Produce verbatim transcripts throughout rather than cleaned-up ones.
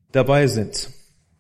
dabei sind.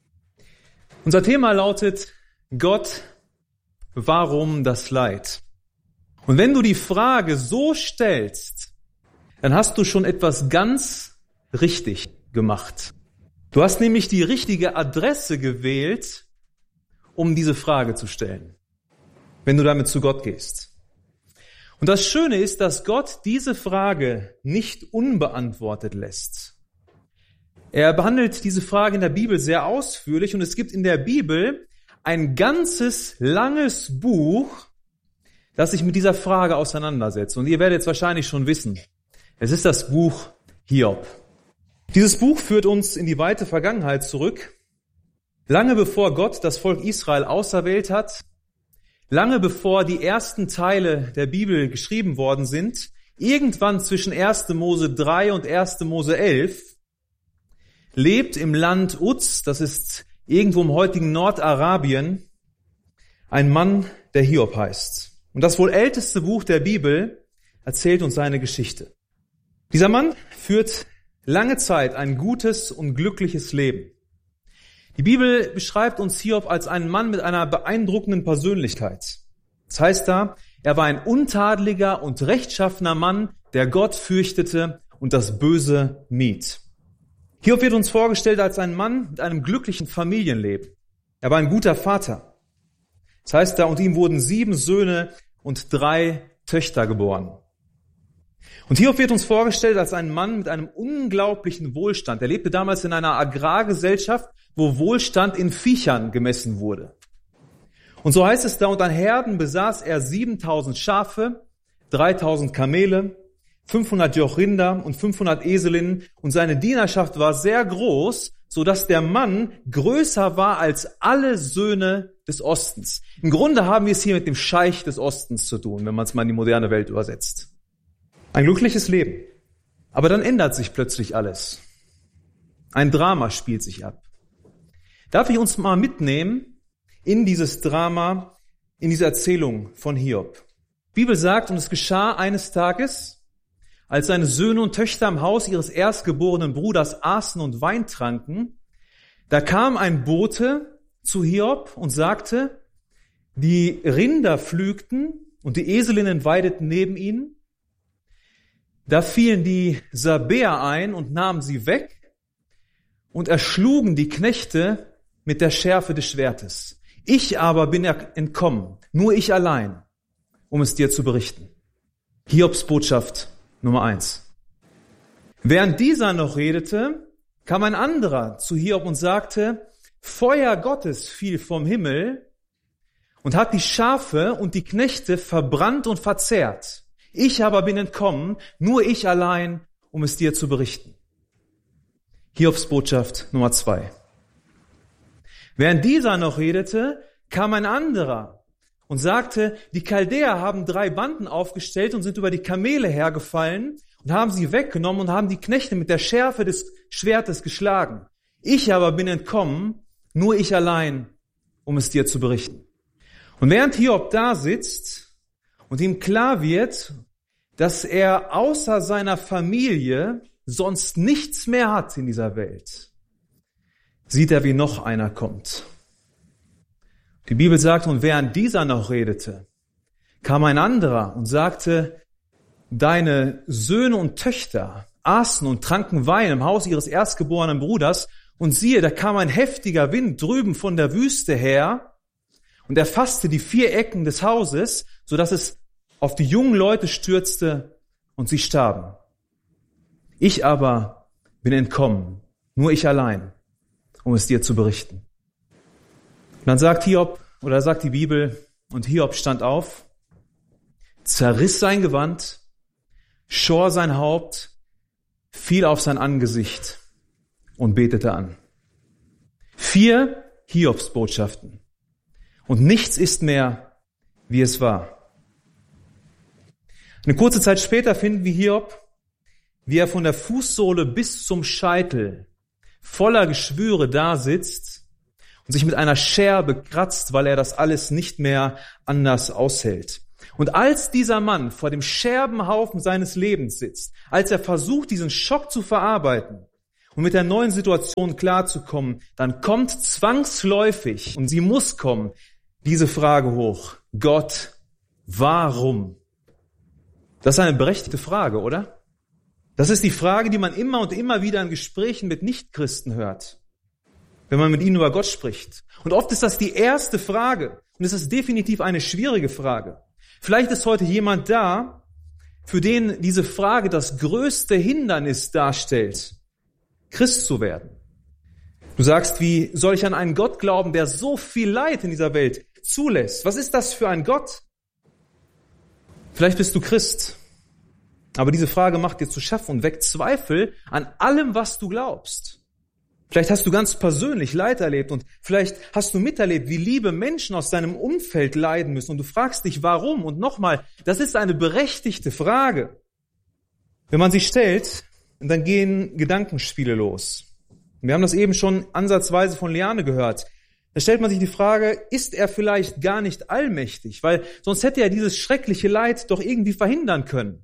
Unser Thema lautet: Gott, warum das Leid? Und wenn du die Frage so stellst, dann hast du schon etwas ganz richtig gemacht. Du hast nämlich die richtige Adresse gewählt, um diese Frage zu stellen, wenn du damit zu Gott gehst. Und das Schöne ist, dass Gott diese Frage nicht unbeantwortet lässt. Er behandelt diese Frage in der Bibel sehr ausführlich und es gibt in der Bibel ein ganzes langes Buch, das sich mit dieser Frage auseinandersetzt. Und ihr werdet es wahrscheinlich schon wissen. Es ist das Buch Hiob. Dieses Buch führt uns in die weite Vergangenheit zurück, lange bevor Gott das Volk Israel auserwählt hat, lange bevor die ersten Teile der Bibel geschrieben worden sind, irgendwann zwischen erster Mose drei und erster Mose elf, lebt im Land Uz, das ist irgendwo im heutigen Nordarabien, ein Mann, der Hiob heißt. Und das wohl älteste Buch der Bibel erzählt uns seine Geschichte. Dieser Mann führt lange Zeit ein gutes und glückliches Leben. Die Bibel beschreibt uns Hiob als einen Mann mit einer beeindruckenden Persönlichkeit. Das heißt da, er war ein untadeliger und rechtschaffener Mann, der Gott fürchtete und das Böse mied. Hiob wird uns vorgestellt als ein Mann mit einem glücklichen Familienleben. Er war ein guter Vater. Das heißt da, und ihm wurden sieben Söhne und drei Töchter geboren. Und Hiob wird uns vorgestellt als ein Mann mit einem unglaublichen Wohlstand. Er lebte damals in einer Agrargesellschaft, wo Wohlstand in Viechern gemessen wurde. Und so heißt es da, und an Herden besaß er siebentausend Schafe, dreitausend Kamele, fünfhundert Joch Rinder und fünfhundert Eselinnen. Und seine Dienerschaft war sehr groß, so dass der Mann größer war als alle Söhne des Ostens. Im Grunde haben wir es hier mit dem Scheich des Ostens zu tun, wenn man es mal in die moderne Welt übersetzt. Ein glückliches Leben. Aber dann ändert sich plötzlich alles. Ein Drama spielt sich ab. Darf ich uns mal mitnehmen in dieses Drama, in diese Erzählung von Hiob? Die Bibel sagt, und es geschah eines Tages, als seine Söhne und Töchter im Haus ihres erstgeborenen Bruders aßen und Wein tranken, da kam ein Bote zu Hiob und sagte, die Rinder pflügten und die Eselinnen weideten neben ihnen. Da fielen die Sabäer ein und nahmen sie weg und erschlugen die Knechte mit der Schärfe des Schwertes. Ich aber bin entkommen, nur ich allein, um es dir zu berichten. Hiobs Botschaft Nummer eins. Während dieser noch redete, kam ein anderer zu Hiob und sagte, Feuer Gottes fiel vom Himmel und hat die Schafe und die Knechte verbrannt und verzehrt. Ich aber bin entkommen, nur ich allein, um es dir zu berichten. Hiobs Botschaft Nummer zwei. Während dieser noch redete, kam ein anderer und sagte, die Chaldäer haben drei Banden aufgestellt und sind über die Kamele hergefallen und haben sie weggenommen und haben die Knechte mit der Schärfe des Schwertes geschlagen. Ich aber bin entkommen, nur ich allein, um es dir zu berichten. Und während Hiob da sitzt und ihm klar wird, dass er außer seiner Familie sonst nichts mehr hat in dieser Welt, sieht er, wie noch einer kommt. Die Bibel sagt, und während dieser noch redete, kam ein anderer und sagte, deine Söhne und Töchter aßen und tranken Wein im Haus ihres erstgeborenen Bruders, und siehe, da kam ein heftiger Wind drüben von der Wüste her und erfasste die vier Ecken des Hauses, so dass es auf die jungen Leute stürzte und sie starben. Ich aber bin entkommen, nur ich allein, um es dir zu berichten. Und dann sagt Hiob, oder sagt die Bibel, und Hiob stand auf, zerriss sein Gewand, schor sein Haupt, fiel auf sein Angesicht und betete an. Vier Hiobsbotschaften. Und nichts ist mehr, wie es war. Eine kurze Zeit später finden wir Hiob, wie er von der Fußsohle bis zum Scheitel voller Geschwüre da sitzt und sich mit einer Scherbe kratzt, weil er das alles nicht mehr anders aushält. Und als dieser Mann vor dem Scherbenhaufen seines Lebens sitzt, als er versucht, diesen Schock zu verarbeiten und mit der neuen Situation klarzukommen, dann kommt zwangsläufig, und sie muss kommen, diese Frage hoch: Gott, warum? Das ist eine berechtigte Frage, oder? Das ist die Frage, die man immer und immer wieder in Gesprächen mit Nichtchristen hört, wenn man mit ihnen über Gott spricht. Und oft ist das die erste Frage. Und es ist definitiv eine schwierige Frage. Vielleicht ist heute jemand da, für den diese Frage das größte Hindernis darstellt, Christ zu werden. Du sagst, wie soll ich an einen Gott glauben, der so viel Leid in dieser Welt zulässt? Was ist das für ein Gott? Vielleicht bist du Christ, aber diese Frage macht dir zu schaffen und weckt Zweifel an allem, was du glaubst. Vielleicht hast du ganz persönlich Leid erlebt und vielleicht hast du miterlebt, wie liebe Menschen aus deinem Umfeld leiden müssen und du fragst dich, warum? Und nochmal, das ist eine berechtigte Frage. Wenn man sie stellt, dann gehen Gedankenspiele los. Wir haben das eben schon ansatzweise von Liane gehört. Da stellt man sich die Frage, ist er vielleicht gar nicht allmächtig? Weil sonst hätte er dieses schreckliche Leid doch irgendwie verhindern können.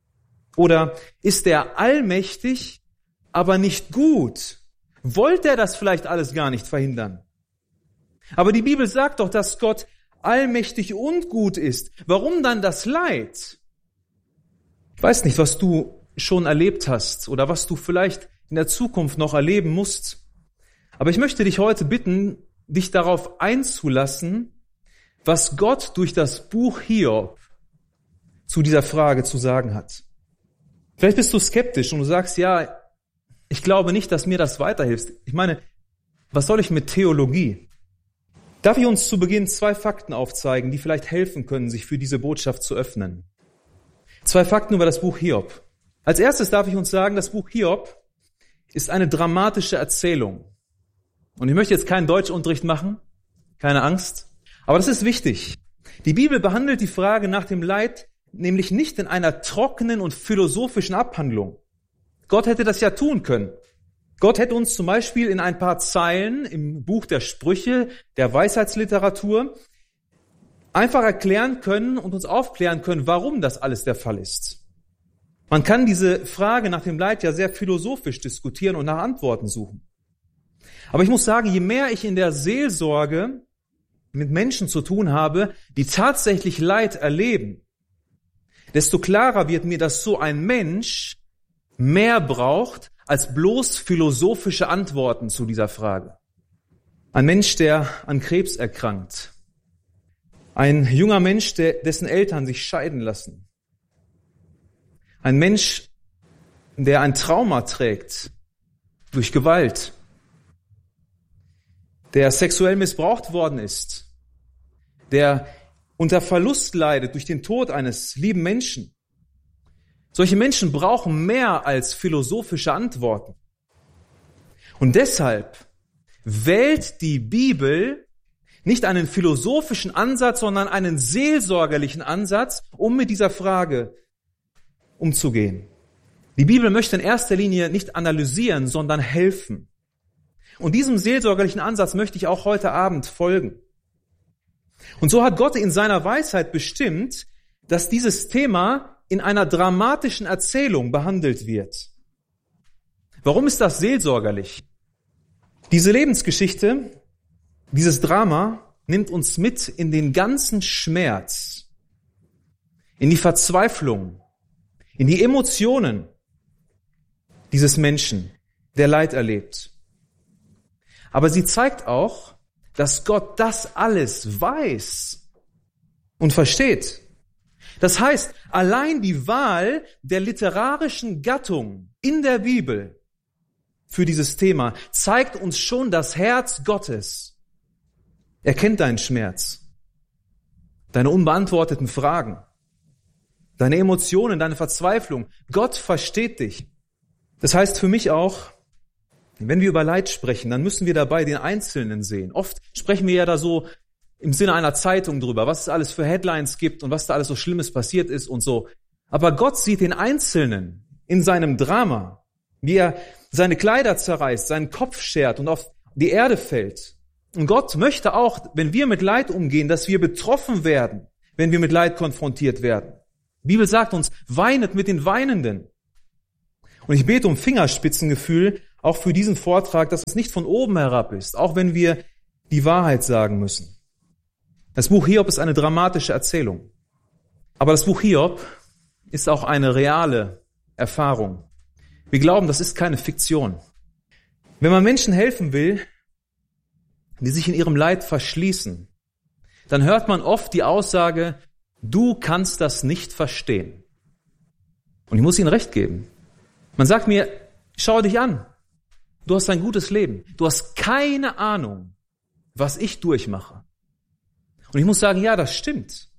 Oder ist er allmächtig, aber nicht gut? Wollte er das vielleicht alles gar nicht verhindern? Aber die Bibel sagt doch, dass Gott allmächtig und gut ist. Warum dann das Leid? Ich weiß nicht, was du schon erlebt hast oder was du vielleicht in der Zukunft noch erleben musst. Aber ich möchte dich heute bitten, dich darauf einzulassen, was Gott durch das Buch Hiob zu dieser Frage zu sagen hat. Vielleicht bist du skeptisch und du sagst, ja, ich glaube nicht, dass mir das weiterhilft. Ich meine, was soll ich mit Theologie? Darf ich uns zu Beginn zwei Fakten aufzeigen, die vielleicht helfen können, sich für diese Botschaft zu öffnen? Zwei Fakten über das Buch Hiob. Als erstes darf ich uns sagen, das Buch Hiob ist eine dramatische Erzählung. Und ich möchte jetzt keinen Deutschunterricht machen, keine Angst. Aber das ist wichtig. Die Bibel behandelt die Frage nach dem Leid nämlich nicht in einer trockenen und philosophischen Abhandlung. Gott hätte das ja tun können. Gott hätte uns zum Beispiel in ein paar Zeilen im Buch der Sprüche, der Weisheitsliteratur, einfach erklären können und uns aufklären können, warum das alles der Fall ist. Man kann diese Frage nach dem Leid ja sehr philosophisch diskutieren und nach Antworten suchen. Aber ich muss sagen, je mehr ich in der Seelsorge mit Menschen zu tun habe, die tatsächlich Leid erleben, desto klarer wird mir, dass so ein Mensch mehr braucht als bloß philosophische Antworten zu dieser Frage. Ein Mensch, der an Krebs erkrankt. Ein junger Mensch, der, dessen Eltern sich scheiden lassen. Ein Mensch, der ein Trauma trägt durch Gewalt. Der sexuell missbraucht worden ist. Der unter Verlust leidet durch den Tod eines lieben Menschen. Solche Menschen brauchen mehr als philosophische Antworten. Und deshalb wählt die Bibel nicht einen philosophischen Ansatz, sondern einen seelsorgerlichen Ansatz, um mit dieser Frage umzugehen. Die Bibel möchte in erster Linie nicht analysieren, sondern helfen. Und diesem seelsorgerlichen Ansatz möchte ich auch heute Abend folgen. Und so hat Gott in seiner Weisheit bestimmt, dass dieses Thema in einer dramatischen Erzählung behandelt wird. Warum ist das seelsorgerlich? Diese Lebensgeschichte, dieses Drama nimmt uns mit in den ganzen Schmerz, in die Verzweiflung, in die Emotionen dieses Menschen, der Leid erlebt. Aber sie zeigt auch, dass Gott das alles weiß und versteht. Das heißt, allein die Wahl der literarischen Gattung in der Bibel für dieses Thema zeigt uns schon das Herz Gottes. Er kennt deinen Schmerz, deine unbeantworteten Fragen, deine Emotionen, deine Verzweiflung. Gott versteht dich. Das heißt für mich auch, wenn wir über Leid sprechen, dann müssen wir dabei den Einzelnen sehen. Oft sprechen wir ja da so im Sinne einer Zeitung drüber, was es alles für Headlines gibt und was da alles so Schlimmes passiert ist und so. Aber Gott sieht den Einzelnen in seinem Drama, wie er seine Kleider zerreißt, seinen Kopf schert und auf die Erde fällt. Und Gott möchte auch, wenn wir mit Leid umgehen, dass wir betroffen werden, wenn wir mit Leid konfrontiert werden. Die Bibel sagt uns, weinet mit den Weinenden. Und ich bete um Fingerspitzengefühl, auch für diesen Vortrag, dass es nicht von oben herab ist, auch wenn wir die Wahrheit sagen müssen. Das Buch Hiob ist eine dramatische Erzählung. Aber das Buch Hiob ist auch eine reale Erfahrung. Wir glauben, das ist keine Fiktion. Wenn man Menschen helfen will, die sich in ihrem Leid verschließen, dann hört man oft die Aussage, du kannst das nicht verstehen. Und ich muss ihnen recht geben. Man sagt mir, schau dich an. Du hast ein gutes Leben. Du hast keine Ahnung, was ich durchmache. Und ich muss sagen, ja, das stimmt.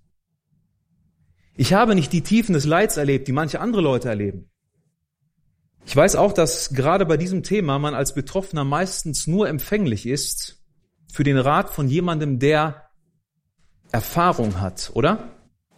Ich habe nicht die Tiefen des Leids erlebt, die manche andere Leute erleben. Ich weiß auch, dass gerade bei diesem Thema man als Betroffener meistens nur empfänglich ist für den Rat von jemandem, der Erfahrung hat, oder?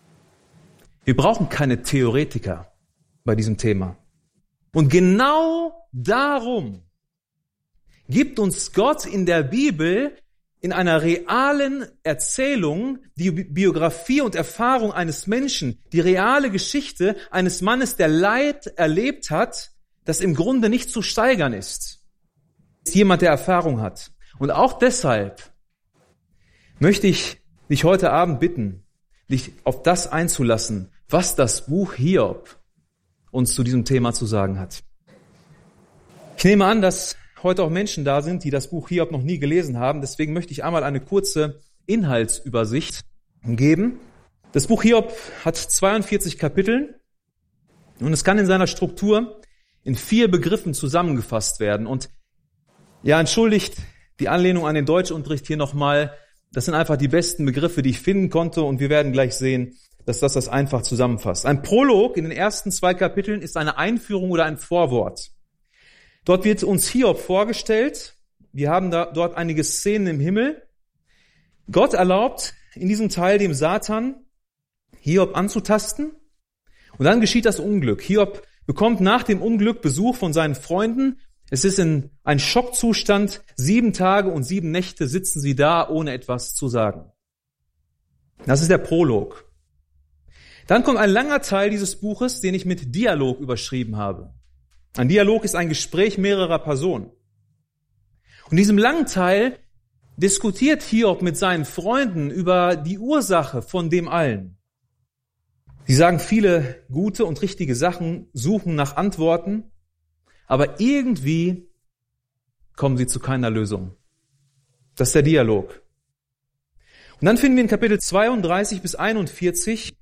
Wir brauchen keine Theoretiker bei diesem Thema. Und genau darum gibt uns Gott in der Bibel in einer realen Erzählung die Biografie und Erfahrung eines Menschen, die reale Geschichte eines Mannes, der Leid erlebt hat, das im Grunde nicht zu steigern ist. Ist jemand, der Erfahrung hat. Und auch deshalb möchte ich dich heute Abend bitten, dich auf das einzulassen, was das Buch Hiob uns zu diesem Thema zu sagen hat. Ich nehme an, dass heute auch Menschen da sind, die das Buch Hiob noch nie gelesen haben. Deswegen möchte ich einmal eine kurze Inhaltsübersicht geben. Das Buch Hiob hat zweiundvierzig Kapitel und es kann in seiner Struktur in vier Begriffen zusammengefasst werden. Und ja, entschuldigt die Anlehnung an den Deutschunterricht hier nochmal. Das sind einfach die besten Begriffe, die ich finden konnte, und wir werden gleich sehen, dass das das einfach zusammenfasst. Ein Prolog in den ersten zwei Kapiteln ist eine Einführung oder ein Vorwort. Dort wird uns Hiob vorgestellt. Wir haben da, dort einige Szenen im Himmel. Gott erlaubt in diesem Teil dem Satan, Hiob anzutasten. Und dann geschieht das Unglück. Hiob bekommt nach dem Unglück Besuch von seinen Freunden. Es ist in ein Schockzustand. Sieben Tage und sieben Nächte sitzen sie da, ohne etwas zu sagen. Das ist der Prolog. Dann kommt ein langer Teil dieses Buches, den ich mit Dialog überschrieben habe. Ein Dialog ist ein Gespräch mehrerer Personen. Und in diesem langen Teil diskutiert Hiob mit seinen Freunden über die Ursache von dem allen. Sie sagen viele gute und richtige Sachen, suchen nach Antworten, aber irgendwie kommen sie zu keiner Lösung. Das ist der Dialog. Und dann finden wir in Kapitel zweiunddreißig bis einundvierzig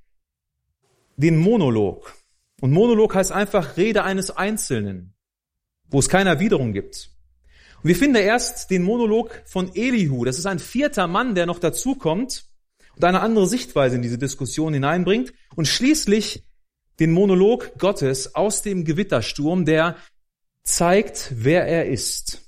den Monolog. Und Monolog heißt einfach Rede eines Einzelnen, wo es keine Erwiderung gibt. Und wir finden erst den Monolog von Elihu. Das ist ein vierter Mann, der noch dazukommt und eine andere Sichtweise in diese Diskussion hineinbringt. Und schließlich den Monolog Gottes aus dem Gewittersturm, der zeigt, wer er ist.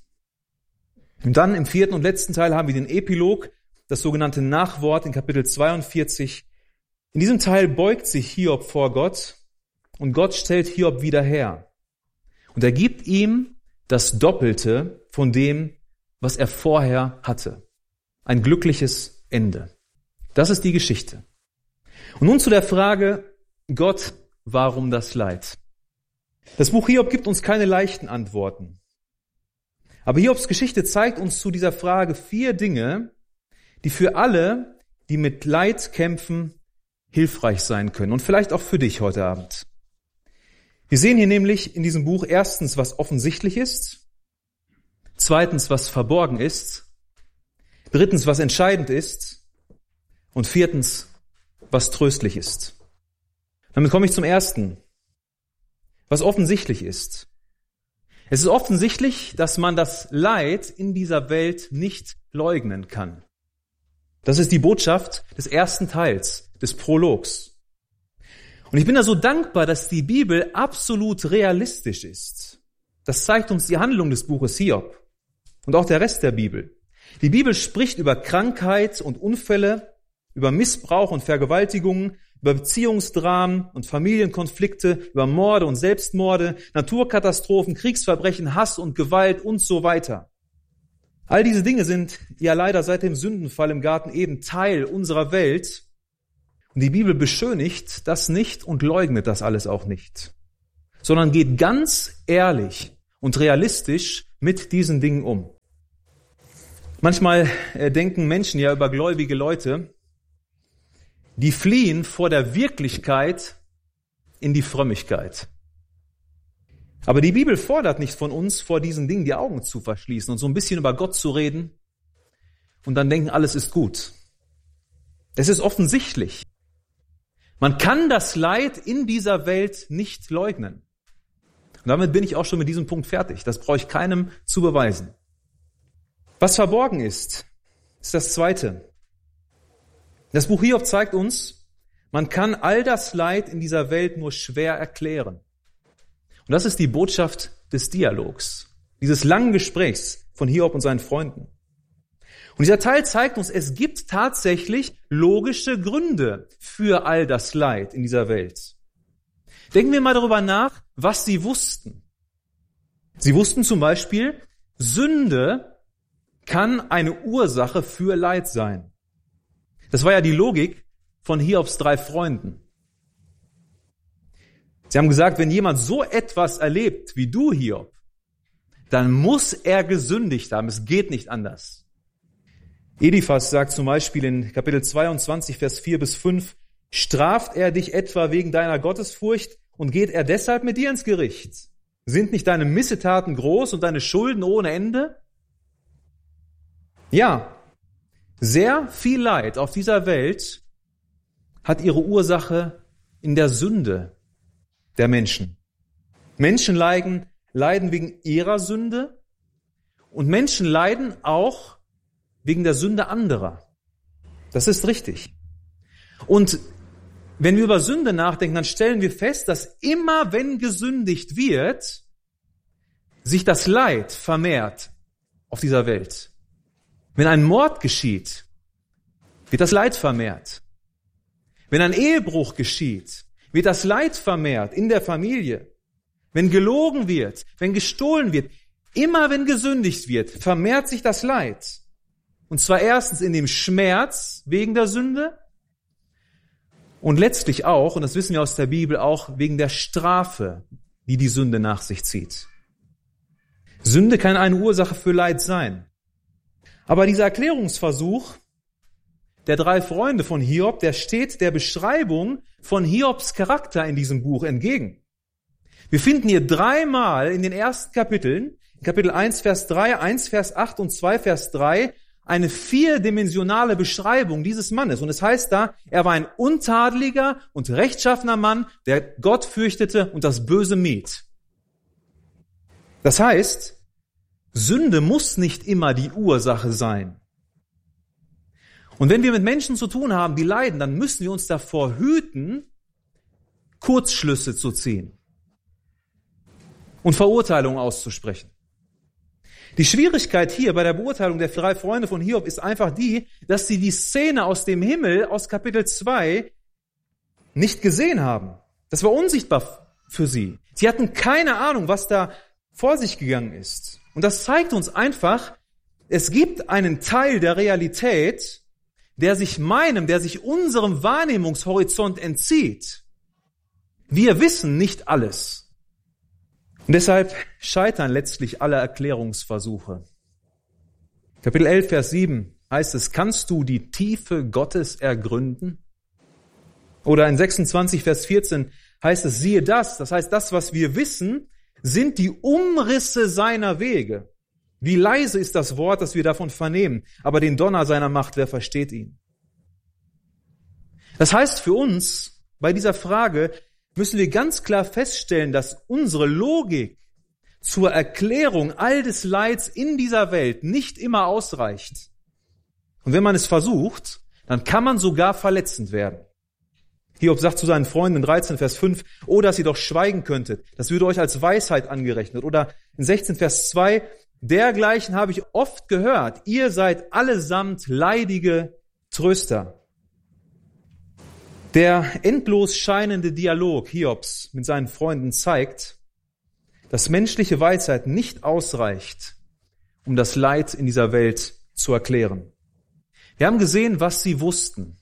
Und dann im vierten und letzten Teil haben wir den Epilog, das sogenannte Nachwort in Kapitel zweiundvierzig. In diesem Teil beugt sich Hiob vor Gott und Gott stellt Hiob wieder her. Und er gibt ihm das Doppelte von dem, was er vorher hatte. Ein glückliches Ende. Das ist die Geschichte. Und nun zu der Frage, Gott, warum das Leid? Das Buch Hiob gibt uns keine leichten Antworten. Aber Hiobs Geschichte zeigt uns zu dieser Frage vier Dinge, die für alle, die mit Leid kämpfen, hilfreich sein können. Und vielleicht auch für dich heute Abend. Wir sehen hier nämlich in diesem Buch erstens, was offensichtlich ist, zweitens, was verborgen ist, drittens, was entscheidend ist und viertens, was tröstlich ist. Damit komme ich zum ersten, was offensichtlich ist. Es ist offensichtlich, dass man das Leid in dieser Welt nicht leugnen kann. Das ist die Botschaft des ersten Teils, des Prologs. Und ich bin da so dankbar, dass die Bibel absolut realistisch ist. Das zeigt uns die Handlung des Buches Hiob und auch der Rest der Bibel. Die Bibel spricht über Krankheit und Unfälle, über Missbrauch und Vergewaltigungen, über Beziehungsdramen und Familienkonflikte, über Morde und Selbstmorde, Naturkatastrophen, Kriegsverbrechen, Hass und Gewalt und so weiter. All diese Dinge sind ja leider seit dem Sündenfall im Garten Eden Teil unserer Welt. Und die Bibel beschönigt das nicht und leugnet das alles auch nicht, sondern geht ganz ehrlich und realistisch mit diesen Dingen um. Manchmal äh, denken Menschen ja über gläubige Leute, die fliehen vor der Wirklichkeit in die Frömmigkeit. Aber die Bibel fordert nicht von uns, vor diesen Dingen die Augen zu verschließen und so ein bisschen über Gott zu reden und dann denken, alles ist gut. Es ist offensichtlich. Man kann das Leid in dieser Welt nicht leugnen. Und damit bin ich auch schon mit diesem Punkt fertig. Das brauche ich keinem zu beweisen. Was verborgen ist, ist das Zweite. Das Buch Hiob zeigt uns, man kann all das Leid in dieser Welt nur schwer erklären. Und das ist die Botschaft des Dialogs, dieses langen Gesprächs von Hiob und seinen Freunden. Und dieser Teil zeigt uns, es gibt tatsächlich logische Gründe für all das Leid in dieser Welt. Denken wir mal darüber nach, was sie wussten. Sie wussten zum Beispiel, Sünde kann eine Ursache für Leid sein. Das war ja die Logik von Hiobs drei Freunden. Sie haben gesagt, wenn jemand so etwas erlebt wie du, Hiob, dann muss er gesündigt haben. Es geht nicht anders. Eliphas sagt zum Beispiel in Kapitel zweiundzwanzig, Vers vier bis fünf, straft er dich etwa wegen deiner Gottesfurcht und geht er deshalb mit dir ins Gericht? Sind nicht deine Missetaten groß und deine Schulden ohne Ende? Ja, sehr viel Leid auf dieser Welt hat ihre Ursache in der Sünde der Menschen. Menschen leiden, leiden wegen ihrer Sünde und Menschen leiden auch wegen der Sünde anderer. Das ist richtig. Und wenn wir über Sünde nachdenken, dann stellen wir fest, dass immer wenn gesündigt wird, sich das Leid vermehrt auf dieser Welt. Wenn ein Mord geschieht, wird das Leid vermehrt. Wenn ein Ehebruch geschieht, wird das Leid vermehrt in der Familie. Wenn gelogen wird, wenn gestohlen wird, immer wenn gesündigt wird, vermehrt sich das Leid. Und zwar erstens in dem Schmerz wegen der Sünde und letztlich auch, und das wissen wir aus der Bibel, auch wegen der Strafe, die die Sünde nach sich zieht. Sünde kann eine Ursache für Leid sein. Aber dieser Erklärungsversuch der drei Freunde von Hiob, der steht der Beschreibung von Hiobs Charakter in diesem Buch entgegen. Wir finden hier dreimal in den ersten Kapiteln, Kapitel eins, Vers drei, eins, Vers acht und zwei, Vers drei, eine vierdimensionale Beschreibung dieses Mannes. Und es heißt da, er war ein untadeliger und rechtschaffener Mann, der Gott fürchtete und das Böse mied. Das heißt, Sünde muss nicht immer die Ursache sein. Und wenn wir mit Menschen zu tun haben, die leiden, dann müssen wir uns davor hüten, Kurzschlüsse zu ziehen und Verurteilungen auszusprechen. Die Schwierigkeit hier bei der Beurteilung der drei Freunde von Hiob ist einfach die, dass sie die Szene aus dem Himmel, aus Kapitel zwei, nicht gesehen haben. Das war unsichtbar für sie. Sie hatten keine Ahnung, was da vor sich gegangen ist. Und das zeigt uns einfach, es gibt einen Teil der Realität, der sich meinem, der sich unserem Wahrnehmungshorizont entzieht. Wir wissen nicht alles. Und deshalb scheitern letztlich alle Erklärungsversuche. Kapitel elf, Vers sieben heißt es, kannst du die Tiefe Gottes ergründen? Oder in sechsundzwanzig, Vers vierzehn heißt es, siehe das, das heißt, das, was wir wissen, sind die Umrisse seiner Wege. Wie leise ist das Wort, das wir davon vernehmen, aber den Donner seiner Macht, wer versteht ihn? Das heißt für uns, bei dieser Frage müssen wir ganz klar feststellen, dass unsere Logik zur Erklärung all des Leids in dieser Welt nicht immer ausreicht. Und wenn man es versucht, dann kann man sogar verletzend werden. Hiob sagt zu seinen Freunden in dreizehn, Vers fünf, oh, dass ihr doch schweigen könntet, das würde euch als Weisheit angerechnet. Oder in sechzehn, Vers zwei, dergleichen habe ich oft gehört, ihr seid allesamt leidige Tröster. Der endlos scheinende Dialog Hiobs mit seinen Freunden zeigt, dass menschliche Weisheit nicht ausreicht, um das Leid in dieser Welt zu erklären. Wir haben gesehen, was sie wussten.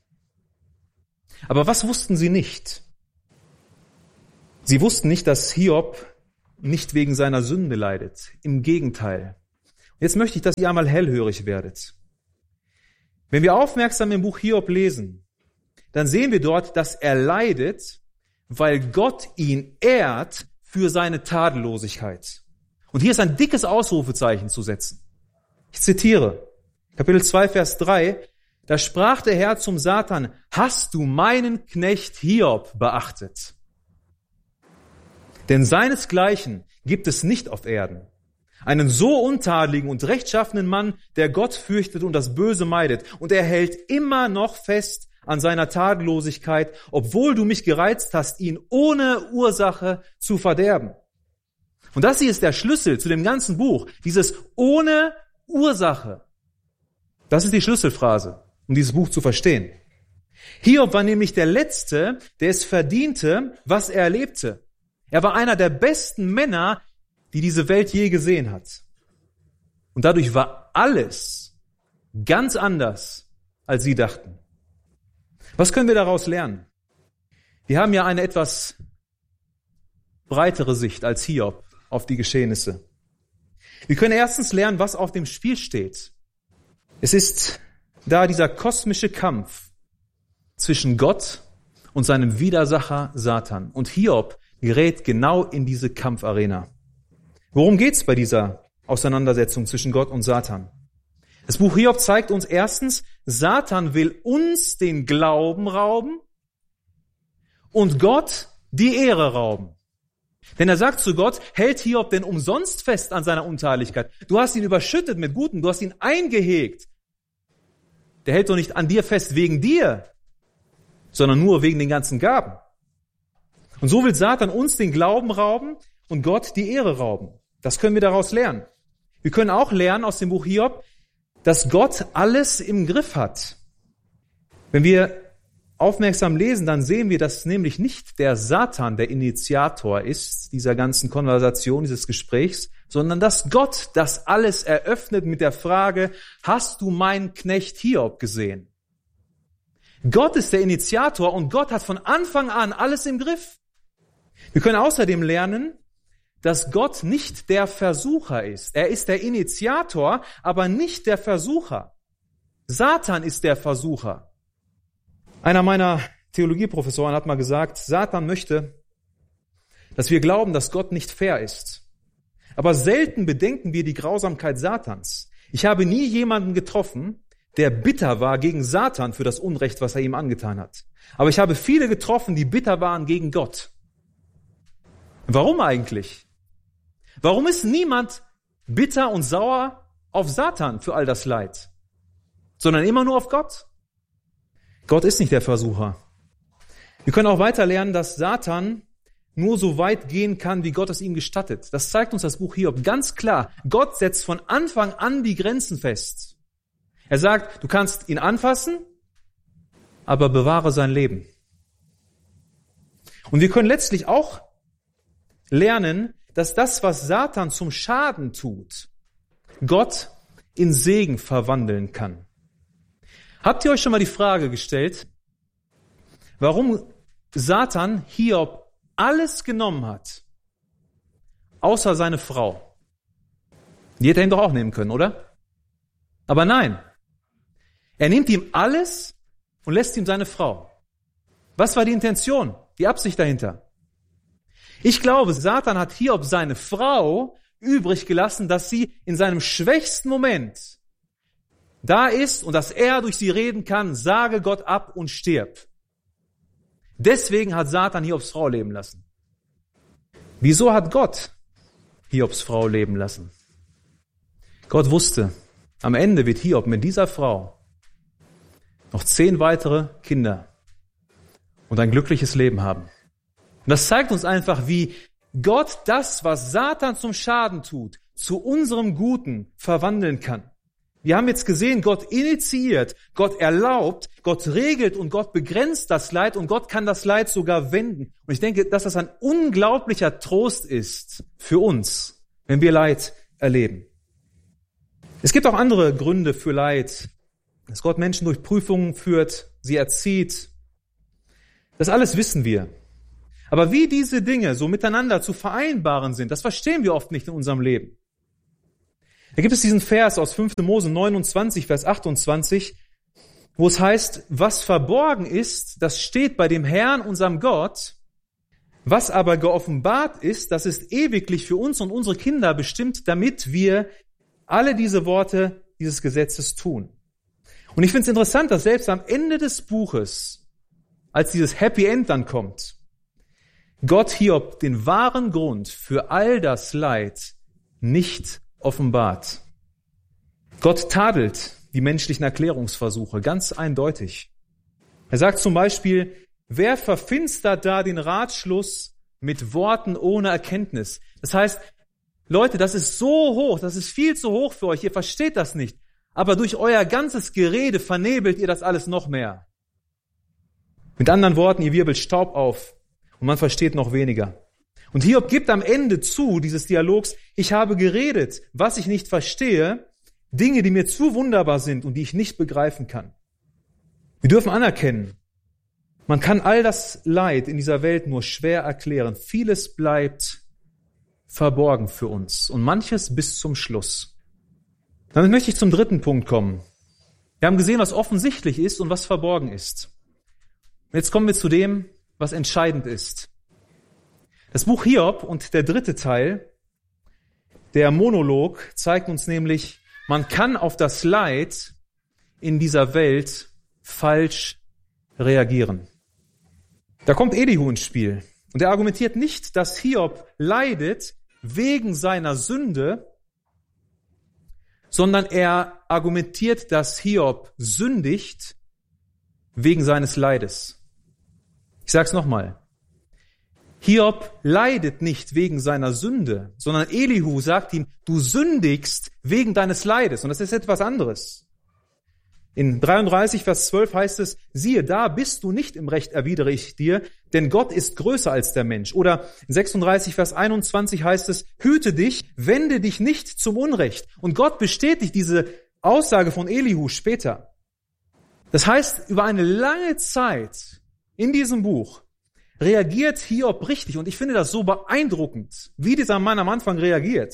Aber was wussten sie nicht? Sie wussten nicht, dass Hiob nicht wegen seiner Sünde leidet. Im Gegenteil. Jetzt möchte ich, dass ihr einmal hellhörig werdet. Wenn wir aufmerksam im Buch Hiob lesen, dann sehen wir dort, dass er leidet, weil Gott ihn ehrt für seine Tadellosigkeit. Und hier ist ein dickes Ausrufezeichen zu setzen. Ich zitiere, Kapitel zwei, Vers drei, da sprach der Herr zum Satan, hast du meinen Knecht Hiob beachtet? Denn seinesgleichen gibt es nicht auf Erden. Einen so untadeligen und rechtschaffenen Mann, der Gott fürchtet und das Böse meidet. Und er hält immer noch fest an seiner Tadellosigkeit, obwohl du mich gereizt hast, ihn ohne Ursache zu verderben. Und das hier ist der Schlüssel zu dem ganzen Buch. Dieses ohne Ursache. Das ist die Schlüsselphrase, um dieses Buch zu verstehen. Hiob war nämlich der Letzte, der es verdiente, was er erlebte. Er war einer der besten Männer, die diese Welt je gesehen hat. Und dadurch war alles ganz anders, als sie dachten. Was können wir daraus lernen? Wir haben ja eine etwas breitere Sicht als Hiob auf die Geschehnisse. Wir können erstens lernen, was auf dem Spiel steht. Es ist da dieser kosmische Kampf zwischen Gott und seinem Widersacher Satan. Und Hiob gerät genau in diese Kampfarena. Worum geht's bei dieser Auseinandersetzung zwischen Gott und Satan? Das Buch Hiob zeigt uns erstens, Satan will uns den Glauben rauben und Gott die Ehre rauben. Denn er sagt zu Gott, hält Hiob denn umsonst fest an seiner Untadelichkeit? Du hast ihn überschüttet mit Guten, du hast ihn eingehegt. Der hält doch nicht an dir fest wegen dir, sondern nur wegen den ganzen Gaben. Und so will Satan uns den Glauben rauben und Gott die Ehre rauben. Das können wir daraus lernen. Wir können auch lernen aus dem Buch Hiob, dass Gott alles im Griff hat. Wenn wir aufmerksam lesen, dann sehen wir, dass nämlich nicht der Satan der Initiator ist, dieser ganzen Konversation, dieses Gesprächs, sondern dass Gott das alles eröffnet mit der Frage, hast du meinen Knecht Hiob gesehen? Gott ist der Initiator und Gott hat von Anfang an alles im Griff. Wir können außerdem lernen, dass Gott nicht der Versucher ist. Er ist der Initiator, aber nicht der Versucher. Satan ist der Versucher. Einer meiner Theologieprofessoren hat mal gesagt, Satan möchte, dass wir glauben, dass Gott nicht fair ist. Aber selten bedenken wir die Grausamkeit Satans. Ich habe nie jemanden getroffen, der bitter war gegen Satan für das Unrecht, was er ihm angetan hat. Aber ich habe viele getroffen, die bitter waren gegen Gott. Warum eigentlich? Warum ist niemand bitter und sauer auf Satan für all das Leid, sondern immer nur auf Gott? Gott ist nicht der Versucher. Wir können auch weiter lernen, dass Satan nur so weit gehen kann, wie Gott es ihm gestattet. Das zeigt uns das Buch Hiob ganz klar. Gott setzt von Anfang an die Grenzen fest. Er sagt, du kannst ihn anfassen, aber bewahre sein Leben. Und wir können letztlich auch lernen, dass das, was Satan zum Schaden tut, Gott in Segen verwandeln kann. Habt ihr euch schon mal die Frage gestellt, warum Satan Hiob alles genommen hat, außer seine Frau? Die hätte er ihm doch auch nehmen können, oder? Aber nein, er nimmt ihm alles und lässt ihm seine Frau. Was war die Intention, die Absicht dahinter? Ich glaube, Satan hat Hiob seine Frau übrig gelassen, dass sie in seinem schwächsten Moment da ist und dass er durch sie reden kann, sage Gott ab und stirb. Deswegen hat Satan Hiobs Frau leben lassen. Wieso hat Gott Hiobs Frau leben lassen? Gott wusste, am Ende wird Hiob mit dieser Frau noch zehn weitere Kinder und ein glückliches Leben haben. Und das zeigt uns einfach, wie Gott das, was Satan zum Schaden tut, zu unserem Guten verwandeln kann. Wir haben jetzt gesehen, Gott initiiert, Gott erlaubt, Gott regelt und Gott begrenzt das Leid und Gott kann das Leid sogar wenden. Und ich denke, dass das ein unglaublicher Trost ist für uns, wenn wir Leid erleben. Es gibt auch andere Gründe für Leid, dass Gott Menschen durch Prüfungen führt, sie erzieht. Das alles wissen wir. Aber wie diese Dinge so miteinander zu vereinbaren sind, das verstehen wir oft nicht in unserem Leben. Da gibt es diesen Vers aus fünfter Mose neunundzwanzig, Vers achtundzwanzig, wo es heißt, was verborgen ist, das steht bei dem Herrn, unserem Gott. Was aber geoffenbart ist, das ist ewiglich für uns und unsere Kinder bestimmt, damit wir alle diese Worte dieses Gesetzes tun. Und ich finde es interessant, dass selbst am Ende des Buches, als dieses Happy End dann kommt, Gott Hiob den wahren Grund für all das Leid nicht offenbart. Gott tadelt die menschlichen Erklärungsversuche ganz eindeutig. Er sagt zum Beispiel, wer verfinstert da den Ratschluss mit Worten ohne Erkenntnis? Das heißt, Leute, das ist so hoch, das ist viel zu hoch für euch, ihr versteht das nicht. Aber durch euer ganzes Gerede vernebelt ihr das alles noch mehr. Mit anderen Worten, ihr wirbelt Staub auf und man versteht noch weniger. Und Hiob gibt am Ende zu dieses Dialogs, ich habe geredet, was ich nicht verstehe, Dinge, die mir zu wunderbar sind und die ich nicht begreifen kann. Wir dürfen anerkennen, man kann all das Leid in dieser Welt nur schwer erklären. Vieles bleibt verborgen für uns und manches bis zum Schluss. Damit möchte ich zum dritten Punkt kommen. Wir haben gesehen, was offensichtlich ist und was verborgen ist. Und jetzt kommen wir zu dem, was entscheidend ist. Das Buch Hiob und der dritte Teil, der Monolog, zeigt uns nämlich, man kann auf das Leid in dieser Welt falsch reagieren. Da kommt Elihu ins Spiel und er argumentiert nicht, dass Hiob leidet wegen seiner Sünde, sondern er argumentiert, dass Hiob sündigt wegen seines Leides. Ich sage es nochmal. Hiob leidet nicht wegen seiner Sünde, sondern Elihu sagt ihm, du sündigst wegen deines Leides. Und das ist etwas anderes. In dreiunddreißig, Vers zwölf heißt es, siehe, da bist du nicht im Recht, erwidere ich dir, denn Gott ist größer als der Mensch. Oder in sechsunddreißig, Vers einundzwanzig heißt es, hüte dich, wende dich nicht zum Unrecht. Und Gott bestätigt diese Aussage von Elihu später. Das heißt, über eine lange Zeit in diesem Buch reagiert Hiob richtig. Und ich finde das so beeindruckend, wie dieser Mann am Anfang reagiert.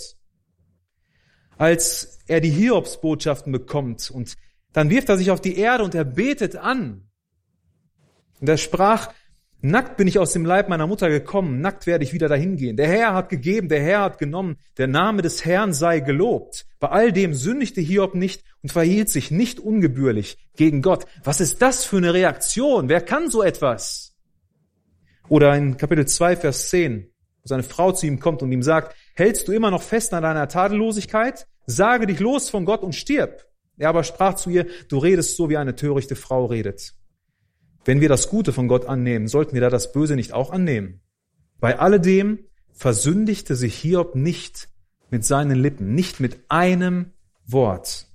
Als er die Hiobsbotschaften bekommt und dann wirft er sich auf die Erde und er betet an. Und er sprach, nackt bin ich aus dem Leib meiner Mutter gekommen, nackt werde ich wieder dahin gehen. Der Herr hat gegeben, der Herr hat genommen, der Name des Herrn sei gelobt. Bei all dem sündigte Hiob nicht und verhielt sich nicht ungebührlich gegen Gott. Was ist das für eine Reaktion? Wer kann so etwas? Oder in Kapitel zwei, Vers zehn, wo seine Frau zu ihm kommt und ihm sagt, hältst du immer noch fest an deiner Tadellosigkeit? Sage dich los von Gott und stirb. Er aber sprach zu ihr, du redest so, wie eine törichte Frau redet. Wenn wir das Gute von Gott annehmen, sollten wir da das Böse nicht auch annehmen? Bei alledem versündigte sich Hiob nicht mit seinen Lippen, nicht mit einem Wort.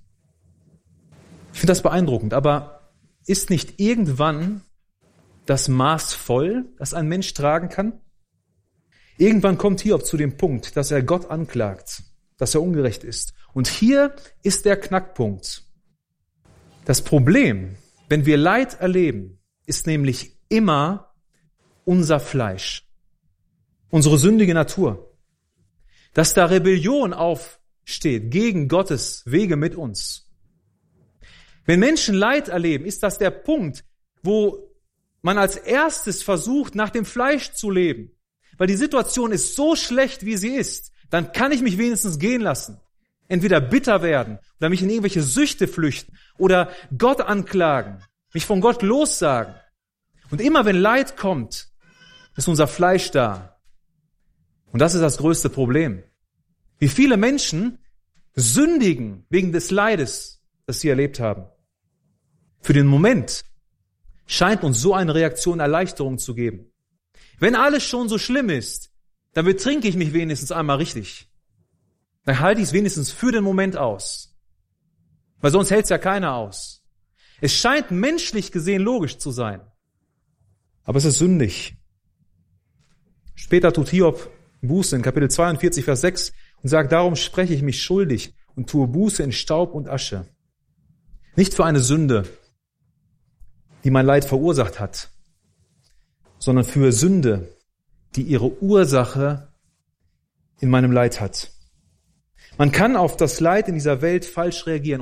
Ich finde das beeindruckend, aber ist nicht irgendwann das Maß voll, das ein Mensch tragen kann? Irgendwann kommt Hiob zu dem Punkt, dass er Gott anklagt, dass er ungerecht ist. Und hier ist der Knackpunkt. Das Problem, wenn wir Leid erleben, ist nämlich immer unser Fleisch, unsere sündige Natur. Dass da Rebellion aufsteht gegen Gottes Wege mit uns. Wenn Menschen Leid erleben, ist das der Punkt, wo man als erstes versucht, nach dem Fleisch zu leben. Weil die Situation ist so schlecht, wie sie ist, dann kann ich mich wenigstens gehen lassen. Entweder bitter werden oder mich in irgendwelche Süchte flüchten oder Gott anklagen, mich von Gott lossagen. Und immer wenn Leid kommt, ist unser Fleisch da. Und das ist das größte Problem. Wie viele Menschen sündigen wegen des Leides, das sie erlebt haben. Für den Moment scheint uns so eine Reaktion Erleichterung zu geben. Wenn alles schon so schlimm ist, dann betrinke ich mich wenigstens einmal richtig. Dann halte ich es wenigstens für den Moment aus. Weil sonst hält es ja keiner aus. Es scheint menschlich gesehen logisch zu sein. Aber es ist sündig. Später tut Hiob Buße in Kapitel zweiundvierzig, Vers sechs und sagt, darum spreche ich mich schuldig und tue Buße in Staub und Asche. Nicht für eine Sünde, die mein Leid verursacht hat, sondern für Sünde, die ihre Ursache in meinem Leid hat. Man kann auf das Leid in dieser Welt falsch reagieren.